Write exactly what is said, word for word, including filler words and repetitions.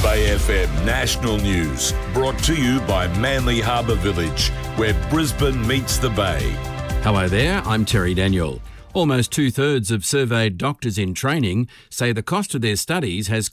Bay F M National News, brought to you by Manly Harbour Village, where Brisbane meets the Bay. Hello there, I'm Terry Daniel. Almost two-thirds of surveyed doctors in training say the cost of their studies has